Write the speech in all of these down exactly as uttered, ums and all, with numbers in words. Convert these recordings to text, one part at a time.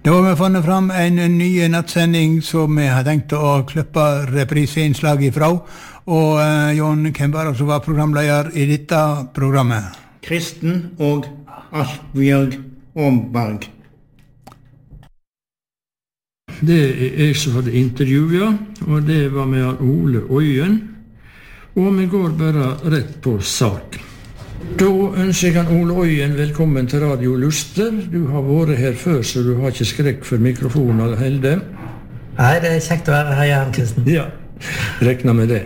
Da har vi funnet fram en ny nattsending som vi har tenkt å klippe repriseinnslag ifra. Og uh, Jon, hvem var det som var programleder i dette programmet? Kristen og Asbjørg Omberg. Det er jeg som hadde intervjuet, og det var med Ole Øyen. Og vi går bare rett på sak. Da ønsker jeg han Ole Øyen velkommen til Radio Luster. Du har vært her før, så du har ikke skrekk for mikrofonen eller helde. Nei, det er kjekt å være her igjen, Kristen. Ja, rekna med det.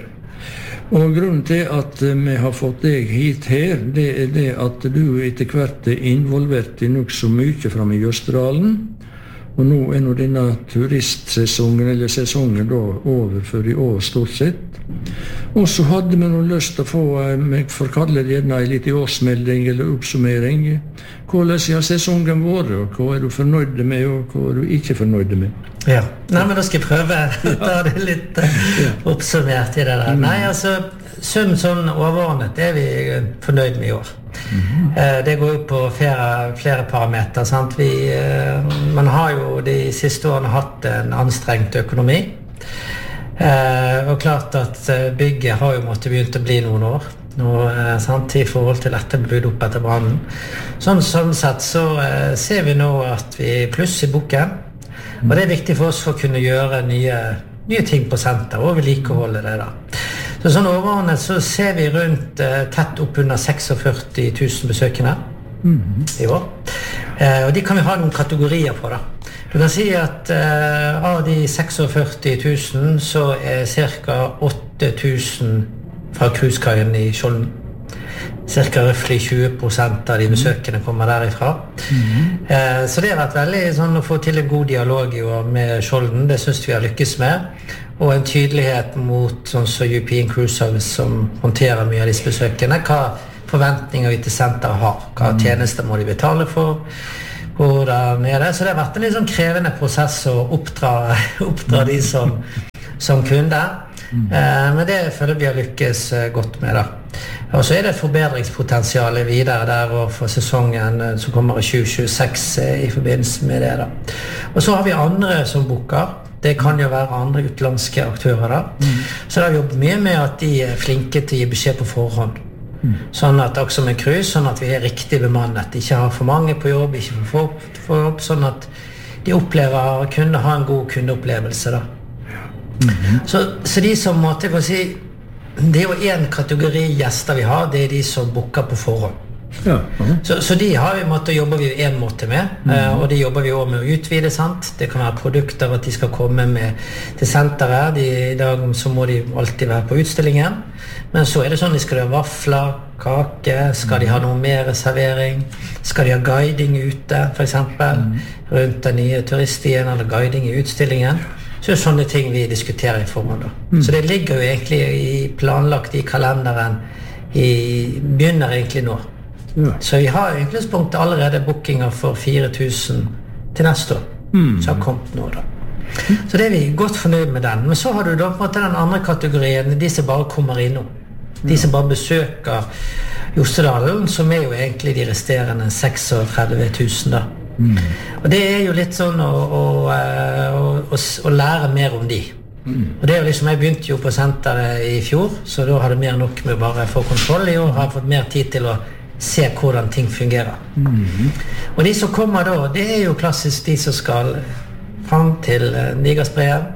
Og grunnen til at vi har fått deg hit her, det er det at du etter hvert er involvert i nok så mye frem i Jøsterdalen. Og nå er nå denne turistsesongen, eller sesongen da, over for i år stort sett. Og så hadde vi nå lyst til å få, jeg får kalle det gjerne en liten årsmelding eller oppsummering. Hvordan har sesongen vært, og hva er du fornøyd med, og hva er du ikke fornøyd med? Ja, nei, men da skal jeg prøve å ta det litt uh, oppsummert i det der. Mm. Nei, altså, sum sånn overordnet, det er vi fornøyd med i år. Mm-hmm. Uh, det går jo på flere, flere parameter, sant? Vi, uh, man har jo de siste årene hatt en anstrengt økonomi. Uh, og klart at bygget har jo måttet begynt å bli noen år. Og, uh, sant, i forhold til dette ble bygd opp etter brannen. Sånn, sånn sett så uh, ser vi nå at vi pluss i boken. Og det er viktig for oss for å kunne gjøre nye, nye ting på senter og vedlikeholde det da. Så sånn overordnet så ser vi rundt uh, tett opp under førtiseks tusen besøkende mm-hmm. i år. Uh, og de kan vi ha noen kategorier på da. Du kan si at uh, av de førtiseks tusen så er cirka åtte tusen fra cruisekaien i Skjolden. Cirka røftlig tjue prosent av de besøkende kommer derifra. Mm-hmm. Eh, så det har vært veldig sånn å få til en god dialog i år med Skjolden. Det synes vi har lykkes med. Og en tydelighet mot sånn som European Cruise Service som håndterer mye av disse besøkende. Hva forventninger vi til senteret har. Hva tjenester må de betale for. Hvordan er det? Så det har vært en litt sånn krevende prosess å oppdra, oppdra de som, som kunder. Eh, men det føler vi har lykkes godt med da. Og så er det et forbedringspotensial videre der og for sesongen som kommer i tjue tjueseks i forbindelse med det da. Og så har vi andre som booker. Det kan jo være andre utenlandske aktører da. Mm. Så da har vi jobbet mye med at de er flinke til å gi beskjed på forhånd. Mm. Sånn at også med cruise, sånn at vi er riktig bemannet. Ikke har for mange på jobb, ikke for få på jobb, sånn at de opplever å kunne ha en god kundeopplevelse da. Mm. Så, så de som måtte få si det er jo en kategori gjester vi har, det er de som booker på forhånd. Ja. Uh-huh. Så, så de har vi måttet jobbe vi en måte med, mm. uh, og de jobber vi også med å utvide, sant? Det kan være produkter at de skal komme med til senteret. De, I dag så må de alltid være på utstillingen, men så er det sånn de skal ha vafler, kake, skal de ha noe mer servering, skal de ha guiding ute, for eksempel, mm. rundt den nye turiststien, eller guiding i utstillingen. Så er det sånne ting vi diskuterer i forhånd da. Mm. Så det ligger jo egentlig i planlagt i kalenderen i, begynner egentlig nå. Ja. Så vi har egentlig spunkt allerede bookinger for fire tusen til neste år, mm. som har kommet nå da. Så det er vi godt fornøyd med den. Men så har du da på en måte den andre kategorien, de som bare kommer innom. De som bare besøker Jostedalen, som er jo egentlig de resterende trettini tusen da. Mm. Og det er jo litt sånn å, å, å, å, å lære mer om de. Mm. Og det er jo liksom, jeg begynte jo på senteret i fjor, så da hadde jeg mer nok med bare få kontroll i år, har fått mer tid til å se hvordan ting fungerer. Mm. Og de som kommer da, det er jo klassisk de som skal frem til Nigersbreen.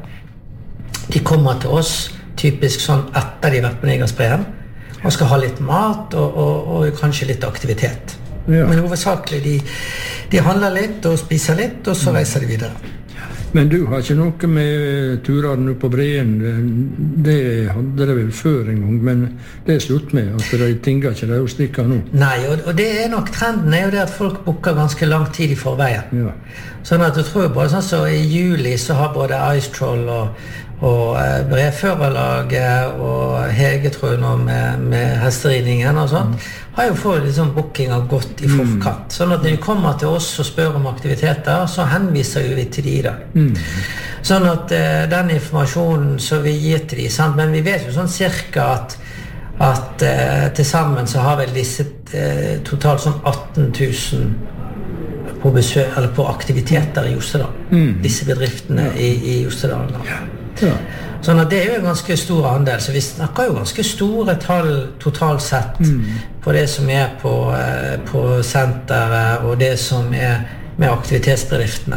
De kommer til oss, typisk sånn etter de har vært på Nigersbreen, og skal ha litt mat og, og, og kanskje litt aktivitet. Ja. Men hovedsakelig de, de handler litt og spiser litt, og så reiser de videre. Men du har ikke noe med turene på Breen, det hadde det vel før en gang, men det er slutt med, at de tinger ikke det å stikke nå. Nei, og, og det er nok trenden er jo det at folk booker ganske lang tid i forveien. Ja. Sånn at du tror jo både sånn så i juli så har både Ice Troll og og eh, Brevførerlaget og Hege tror jeg nå med, med hesteridningen og sånt, mm. har jo fått liksom bookinger godt i forkant. Mm. Sånn at når de kommer til oss og spør om aktiviteter, så henviser vi til de da. Mm. Sånn at eh, den informasjonen som vi gir til de, sant? Men vi vet jo sånn cirka at, at eh, til sammen så har vel disse eh, totalt sånn atten tusen på, besøk, eller på aktiviteter i Jostedal. Mm. Disse bedriftene ja. i, i Jostedal. Ja. Ja. Sånn at det er jo en ganske stor andel, så vi snakker jo ganske store tall totalt sett mm. på det som er på, på senteret og det som er med aktivitetsbedriftene.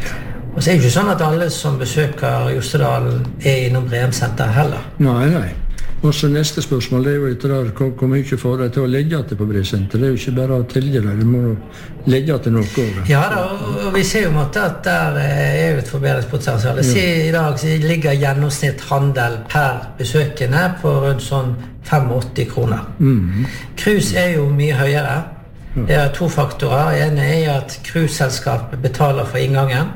Og så er det jo ikke sånn at alle som besøker Jostedal er innom Bremsenter heller. Nei, nei. Og så neste spørsmål, det er jo etter der, hvor, hvor mye får deg til å legge til på Bremsenter? Det er jo ikke bare å tilge deg, du må legge til noe over. Ja da, og vi ser jo måtte at der er jo et forbedringspotensial. Jeg sier i dag så ligger gjennomsnitt handel per besøkende på rundt sånn åttifem kroner. Mm. Cruise er jo mye høyere. Det er to faktorer. En er at cruiseselskapet betaler for inngangen,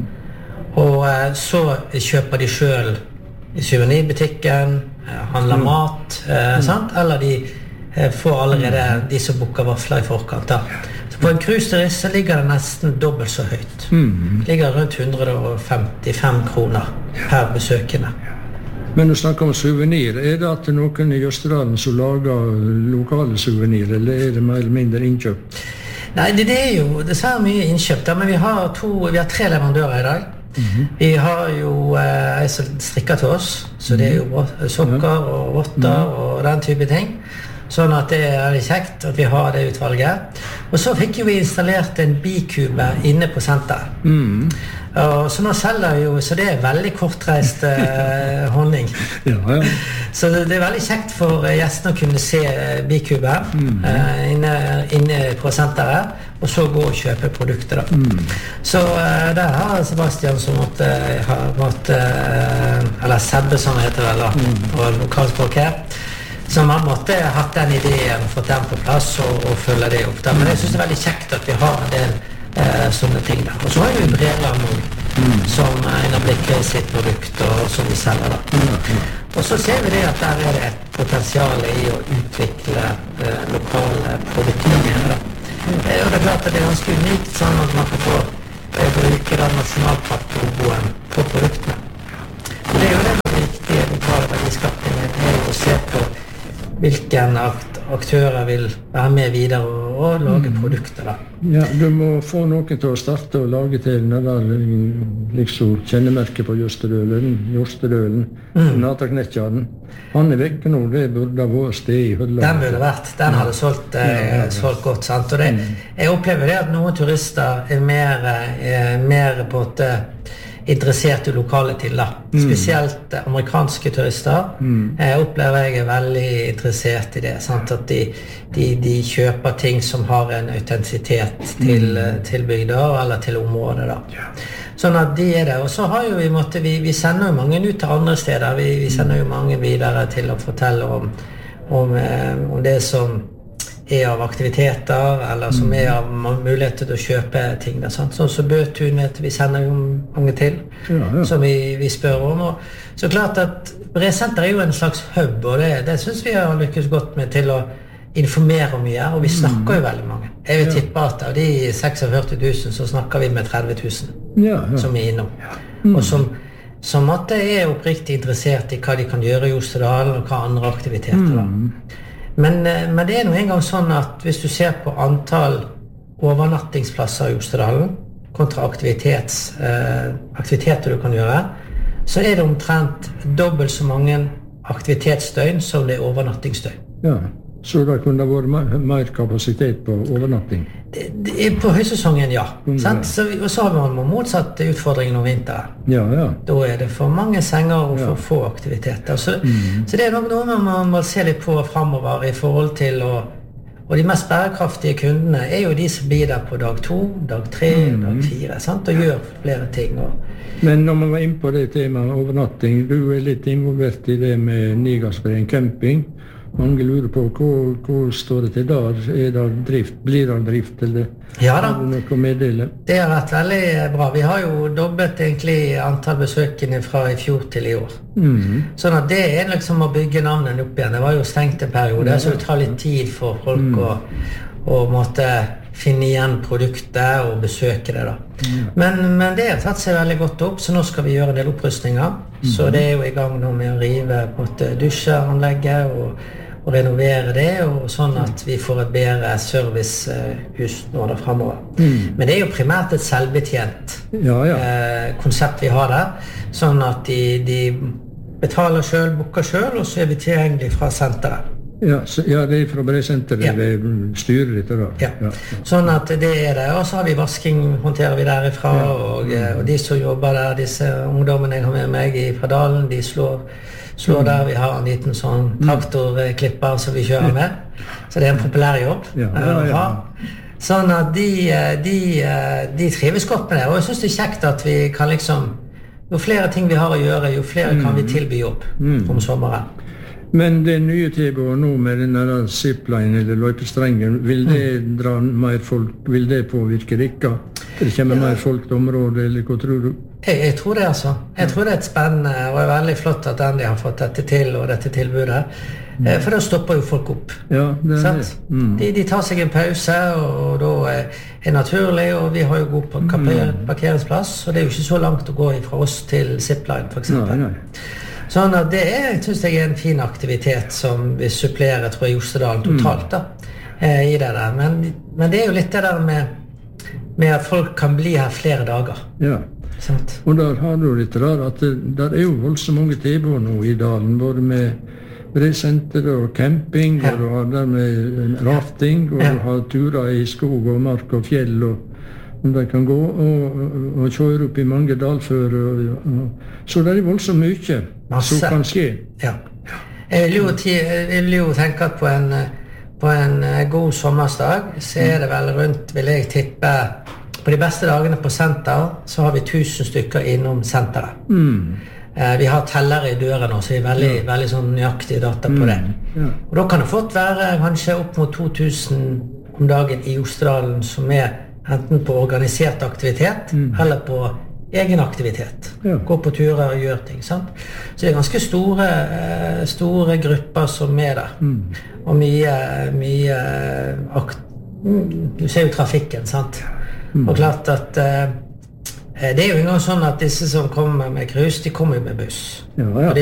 mm. og så kjøper de selv i souvenirbutikken, handler mm. mat, eh, mm. sant? Eller de eh, får allerede de som booker vafler i forkant. Da. Så på en cruiseturist så ligger det nesten dobbelt så høyt. Mm. Det ligger rundt hundre og femtifem kroner per besøkende. Men du snakker om souvenir. Er det at noen i Jostedalen som lager lokale souvenir, eller er det mer eller mindre innkjøpt? Nei, det, det er jo dessverre mye innkjøpt, men vi har, to, vi har tre leverandører i dag. Mm-hmm. Vi har jo eh, som strikker til oss, så det er jo sokker og votter og den type ting. Sånn at det er kjekt at vi har det utvalget. Og så fikk vi installert en bikube inne på senteret. Mm. Og så nå selger jo, så det er veldig kortreist eh, honning. Ja, ja. Så det, det er veldig kjekt for gjestene å kunne se bikube mm. eh, inne, inne på senteret, og så gå og kjøpe produkter da. Mm. Så eh, der har Sebastian som måtte ha måtte, eh, eller Sebbe som heter vel da, mm. og lokalspråk her, som har måtte hatt den ideen og fått den på plass og, og følge det opp da. Men jeg synes det er veldig kjekt at vi har en del eh, sånne ting der. Og så har vi Breland mm. som en av Blikker sitt produkt og som vi selger da. Mm. Mm. Og så ser vi det at der er det et potensial i å utvikle eh, lokale produkter mer da. Mm. Og det er klart at det er ganske unikt sånn at man kan få eh, bruke den nasjonalparklogoen på produktene. Og det er jo det viktige lokale verdiskapningen, det er jo å se på hvilken aktører vil være med videre og, og lage mm. produkter da. Ja, du må få noen til å starte og lage til den der liksom kjennemerket på Jostedølen, Jostedølen, mm. Nataknettjaren. Han er vekk nå, det burde ha vært sted i Hølla. Den burde vært, den hadde solgt, eh, ja, ja, ja. solgt godt, sant? Og det, mm. jeg opplever det at noen turister er mer, er mer på et interessert i lokale til da. Spesielt mm. amerikanske turister mm. jeg opplever jeg er veldig interessert i det, sant? At de, de, de kjøper ting som har en autentisitet til, mm. til bygder eller til området da. Ja. Sånn at de er det, og så har jo vi måtte, vi, vi sender jo mange ut til andre steder, vi, vi sender jo mange videre til å fortelle om, om, om det som er av aktiviteter, eller som er av muligheter til å kjøpe ting. Sånn som så Bøtun vet vi sender jo mange til, ja, ja. som vi, vi spør om. Og så klart at Bremsenter er jo en slags hub, og det, det synes vi har lykkes godt med til å informere mye, og vi snakker jo veldig mange. Jeg vil tippe at av de førtiseks tusen så snakker vi med tretti tusen ja, ja. som er innom. Mm. Og som, som at det er oppriktig interessert i hva de kan gjøre i Jostedal, og hva andre aktiviteter da. Mm. Men, men det er nå en gang sånn at hvis du ser på antall overnattingsplasser i Jostedalen kontra aktivitets, eh, aktiviteter du kan gjøre, så er det omtrent dobbelt så mange aktivitetsdøgn som det er overnattingsdøgn. Ja, så det kunne vært mer, mer kapasitet på overnatting? Det, det er på høysesongen, ja. Mm, ja. Så, og så har man motsatt utfordringen om vinteren. Ja, ja. Da er det for mange senger og for ja. få aktiviteter. Så, mm. så det er nok noe man må se litt på fremover i forhold til å, og de mest bærekraftige kundene er jo de som blir der på dag to, dag tre, mm. dag fire, sant? Og gjør flere ting. Og, men når man var inne på det temaet overnatting, du er litt involvert i det med Nigasbreen camping. Mange lurer på hvor, hvor står det til der? Er det drift? Blir det drift? Eller ja da, har du noe å meddele? Det har vært veldig bra. Vi har jo dobbelt egentlig antall besøkende fra i fjor til i år. Mm. Sånn at det er liksom å bygge navnet opp igjen. Det var jo stengt en periode, ja. Så det tar litt tid for folk mm. å, å måtte finne igjen produktet og besøke det da. Mm. Men, men det har tatt seg veldig godt opp, så nå skal vi gjøre en del opprustninger. Mm. Så det er jo i gang nå med å rive på et dusjeanlegget og og renovere det, og sånn at vi får et bedre servicehus nå da fremover. Mm. Men det er jo primært et selvbetjent ja, ja. eh, konsept vi har der, sånn at de, de betaler selv, booker selv, og så er vi tilgjengelig fra senteret. Ja, så, ja, det er fra Bresenteret, ja. Det styrer litt da. Ja. Ja. Sånn at det er det, og så har vi vasking, håndterer vi derifra, ja. og, og de som jobber der, disse ungdommene jeg har med meg fra Dalen, de slår, slår mm. der, vi har en liten sånn traktorklipper som vi kjører med, så det er en populær jobb. Ja, ja, ja. Sånn at de, de, de trives godt med det, og jeg synes det er kjekt at vi kan liksom, jo flere ting vi har å gjøre, jo flere mm. kan vi tilby jobb mm. om sommeren. Men det nye tilbudet nå med denne zipline eller løypestrengen, vil det dra mer folk, vil det påvirke dere? Det kommer ja. mer folk til området, eller hva tror du? Jeg, jeg tror det altså. Jeg tror det er et spennende, og det er veldig flott at Andy har fått dette til, og dette tilbudet. Mm. For da stopper jo folk opp. Ja, det er det. Mm. De, de tar seg en pause, og da er det naturlig, og vi har jo god parker, parkeringsplass, og det er jo ikke så langt å gå fra oss til zipline, for eksempel. Nei, nei. Sånn at det er, synes jeg, en fin aktivitet som vi supplerer, tror jeg, Jostedalen totalt da, eh, i det der. Men, men det er jo litt det der med, med at folk kan bli her flere dager. Ja, sant? Og der har du litt der, at det der er jo voldsomt mange tilbud nå i Dalen, både med Bresenter og camping, ja. og du har der med rafting, og ja. du har turer i skog og mark og fjell, og om de kan gå og, og, og kjøre opp i mange dalfører. Og, og, så det er voldsomt mye Masse. som kan skje. Ja. Jeg vil jo, jeg vil jo tenke at på en, på en god sommersdag så er det vel rundt, vil jeg tippe, på de beste dagene på senter så har vi tusen stykker innom senteret. Mm. Eh, vi har tellere i døren nå, så vi er veldig, ja. veldig sånn nøyaktig data på det. Mm. Ja. Og da kan det fått være kanskje opp mot to tusen om dagen i Jostedalen som er enten på organisert aktivitet, mm. eller på egen aktivitet. Ja. Gå på turer og gjøre ting, sant? Så det er ganske store, store grupper som er der. Mm. Og mye, mye akt... Du ser jo trafikken, sant? Mm. Og klart at uh, det er jo engang sånn at disse som kommer med krus, de kommer jo med buss. Ja, ja.